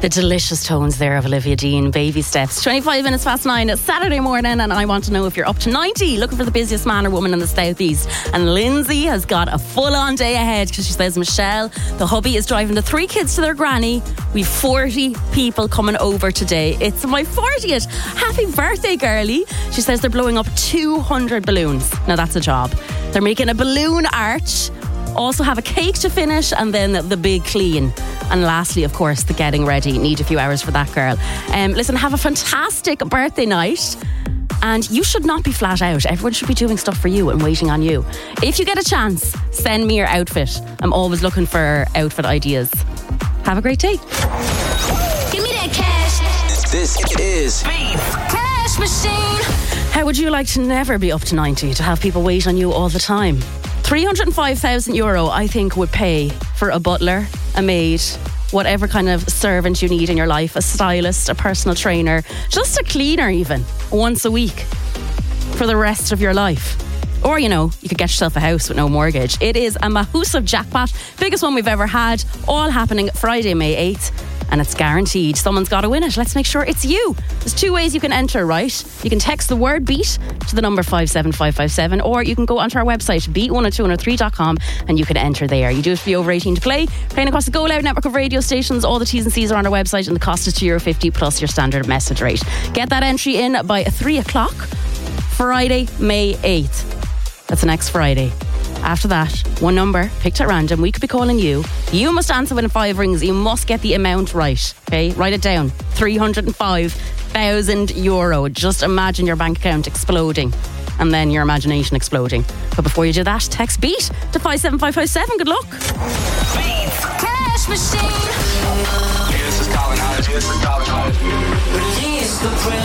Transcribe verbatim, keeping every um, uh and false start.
The delicious tones there of Olivia Dean, Baby Steps. twenty-five minutes past nine, it's Saturday morning, and I want to know if you're up to ninety, looking for the busiest man or woman in the southeast. And Lindsay has got a full-on day ahead because she says, Michelle, the hubby is driving the three kids to their granny. We've forty people coming over today. It's my fortieth. Happy birthday, girlie. She says they're blowing up two hundred balloons. Now that's a job. They're making a balloon arch, also have a cake to finish, and then the, the big clean. And lastly, of course, the getting ready. Need a few hours for that, girl. Um, listen, have a fantastic birthday night. And you should not be flat out. Everyone should be doing stuff for you and waiting on you. If you get a chance, send me your outfit. I'm always looking for outfit ideas. Have a great day. Give me that cash. This is Beat Cash Machine. How would you like to never be up to ninety, to have people wait on you all the time? three hundred five thousand euro, I think, would pay for a butler, a maid, whatever kind of servant you need in your life, a stylist, a personal trainer, just a cleaner even, once a week for the rest of your life. Or, you know, you could get yourself a house with no mortgage. It is a massive jackpot, biggest one we've ever had, all happening Friday, May eighth. And it's guaranteed. Someone's got to win it. Let's make sure it's you. There's two ways you can enter, right? You can text the word beat to the number five seven five five seven, or you can go onto our website, beat one oh two one oh three dot com, and you can enter there. You do have to be over eighteen to play. Playing across the Go Loud network of radio stations. All the T's and C's are on our website, and the cost is two euro fifty plus your standard message rate. Get that entry in by three o'clock, Friday, May eighth. That's the next Friday. After that, one number picked at random, we could be calling you. You must answer when five rings. You must get the amount right. Okay, write it down. three hundred five thousand euro. Just imagine your bank account exploding, and then your imagination exploding. But before you do that, text BEAT to five seven five five seven. Good luck. Beat Cash Machine. Hey, this is Colin Hodge. This is Colin Hodge. Release the pressure.